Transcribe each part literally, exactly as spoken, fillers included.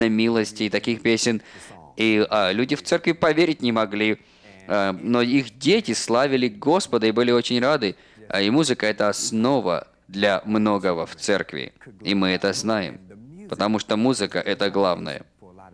милости и таких песен. И а, люди в церкви поверить не могли. А, но их дети славили Господа и были очень рады. А, и музыка — это основа для многого в церкви. И мы это знаем. Потому что музыка — это главное.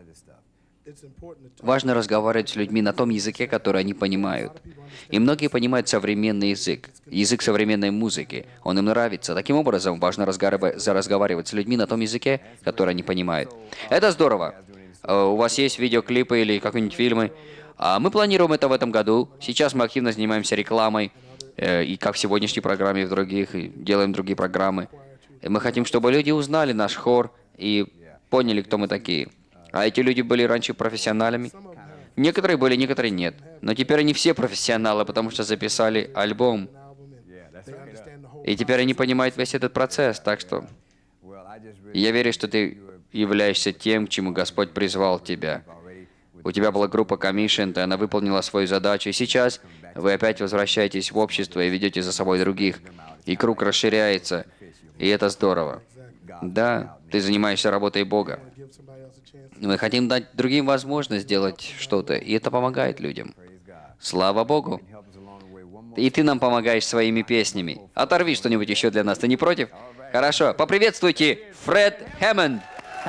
Важно разговаривать с людьми на том языке, который они понимают. И многие понимают современный язык, язык современной музыки. Он им нравится. Таким образом, важно разговаривать, разговаривать с людьми на том языке, который они понимают. Это здорово. У вас есть видеоклипы или какие-нибудь фильмы? А мы планируем это в этом году. Сейчас мы активно занимаемся рекламой, и как в сегодняшней программе, и в других, и делаем другие программы. И мы хотим, чтобы люди узнали наш хор и поняли, кто мы такие. А эти люди были раньше профессионалами. Некоторые были, некоторые нет. Но теперь они все профессионалы, потому что записали альбом. И теперь они понимают весь этот процесс. Так что я верю, что ты являешься тем, к чему Господь призвал тебя. У тебя была группа Commissioned, и она выполнила свою задачу. И сейчас вы опять возвращаетесь в общество и ведете за собой других. И круг расширяется. И это здорово. Да, ты занимаешься работой Бога. Мы хотим дать другим возможность сделать что-то, и это помогает людям. Слава Богу. И ты нам помогаешь своими песнями. Оторви что-нибудь еще для нас, ты не против? Хорошо. Поприветствуйте Фред Хэммонд.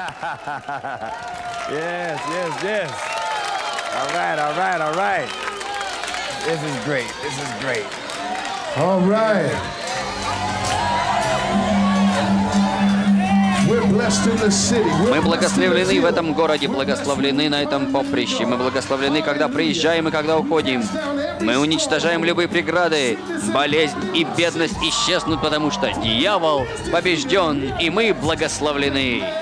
Yes, yes, yes. All right, all right, all right. This is great. This is great. All right. We're blessed in the city. We're Мы благословлены в blessed in the этом городе, благословлены на этом поприще. Мы благословлены, когда приезжаем и когда уходим. Мы уничтожаем любые преграды. Болезнь и бедность исчезнут, потому что дьявол побежден, и мы благословлены.